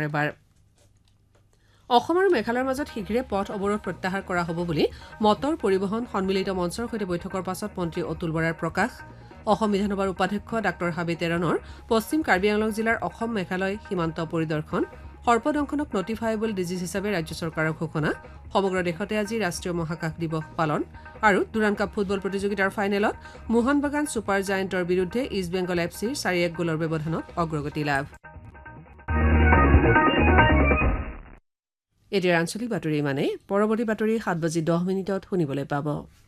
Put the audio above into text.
এবাৰ অসম আৰু মেঘালয়ৰ মাজত শীঘ্ৰে পথ অৱৰোধ প্ৰত্যাহাৰ কৰা হ'ব বুলি মটৰ পৰিবহণ সন্মিলিত মঞ্চৰ সৈতে বৈঠকৰ পাছত মন্ত্ৰী অতুল বৰাৰ প্ৰকাশ অসম বিধানসভাৰ উপাধ্যক্ষ ডাঃ হাবিব তেৰণৰ পশ্চিম কাৰ্বি আংলং জিলাৰ অসম মেঘালয় সীমান্ত পৰিদৰ্শন সৰ্পদংশনক নটিফায়েবল ডিজিজ হিচাপে ৰাজ্য চৰকাৰৰ ঘোষণা সমগ্ৰ দেশতে আজি ৰাষ্ট্ৰীয় মহাকাশ দিৱস পালন আৰু দুৰাণ কাপ ফুটবল প্ৰতিযোগিতাৰ ফাইনেলত মোহনবাগান ছুপাৰ জায়েণ্টৰ বিৰুদ্ধে ইষ্ট বেংগল এফচিৰ 4-1 গ'লৰ ব্যৱধানত অগ্ৰগতি লাভ এতিয়া আঞ্চলিক বাতৰি মানে পৰৱৰ্তী বাতৰি 7:10 শুনিবলৈ পাব